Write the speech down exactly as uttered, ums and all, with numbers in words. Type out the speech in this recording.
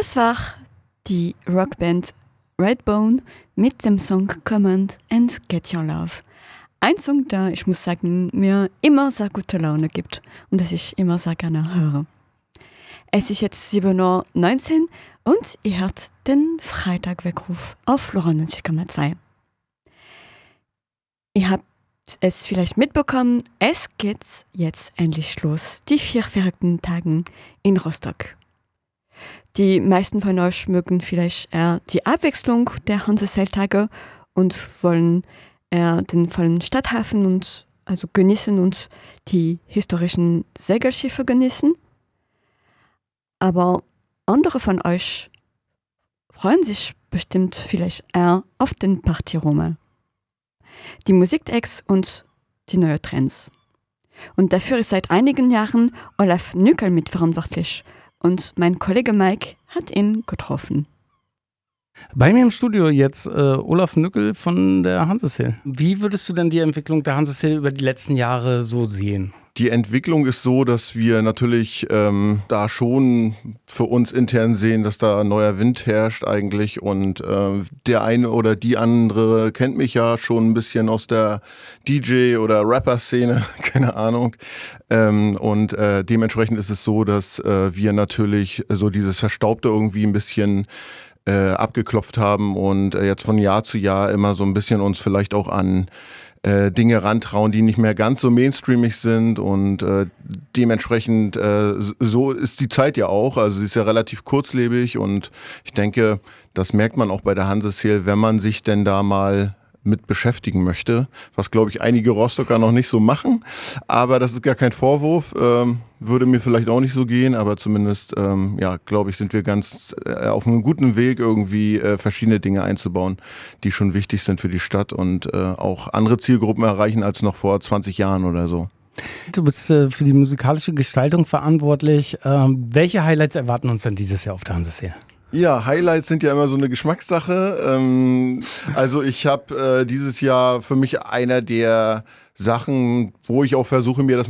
Das war die Rockband Redbone mit dem Song Command and Get Your Love. Ein Song, der, ich muss sagen, mir immer sehr gute Laune gibt und das ich immer sehr gerne höre. Es ist jetzt sieben Uhr neunzehn und ihr hört den Freitagweckruf auf Lora neunzig Komma zwei. Ihr habt es vielleicht mitbekommen, es geht jetzt endlich los, die vier verrückten Tagen in Rostock. Die meisten von euch mögen vielleicht eher die Abwechslung der Hansesail-Tage und wollen eher den vollen Stadthafen und also genießen und die historischen Segelschiffe genießen. Aber andere von euch freuen sich bestimmt vielleicht eher auf den Partyrummel, die Musikacts und die neuen Trends. Und dafür ist seit einigen Jahren Olaf Nückel mitverantwortlich und mein Kollege Mike hat ihn getroffen. Bei mir im Studio jetzt äh, Olaf Nückel von der Hansesail. Wie würdest du denn die Entwicklung der Hansesail über die letzten Jahre so sehen? Die Entwicklung ist so, dass wir natürlich ähm, da schon für uns intern sehen, dass da neuer Wind herrscht eigentlich und äh, der eine oder die andere kennt mich ja schon ein bisschen aus der D J- oder Rapper-Szene, keine Ahnung. Ähm, und äh, dementsprechend ist es so, dass äh, wir natürlich so dieses Verstaubte irgendwie ein bisschen äh, abgeklopft haben und äh, jetzt von Jahr zu Jahr immer so ein bisschen uns vielleicht auch an Äh, Dinge rantrauen, die nicht mehr ganz so mainstreamig sind und äh, dementsprechend äh, so ist die Zeit ja auch, also sie ist ja relativ kurzlebig und ich denke, das merkt man auch bei der Hansesail, wenn man sich denn da mal mit beschäftigen möchte, was glaube ich einige Rostocker noch nicht so machen, aber das ist gar kein Vorwurf, ähm, würde mir vielleicht auch nicht so gehen, aber zumindest, ähm, ja, glaube ich, sind wir ganz äh, auf einem guten Weg irgendwie äh, verschiedene Dinge einzubauen, die schon wichtig sind für die Stadt und äh, auch andere Zielgruppen erreichen als noch vor zwanzig Jahren oder so. Du bist äh, für die musikalische Gestaltung verantwortlich. Ähm, welche Highlights erwarten uns denn dieses Jahr auf der Hansesail? Ja, Highlights sind ja immer so eine Geschmackssache. Ähm, also ich habe äh, dieses Jahr für mich einer der Sachen, wo ich auch versuche, mir das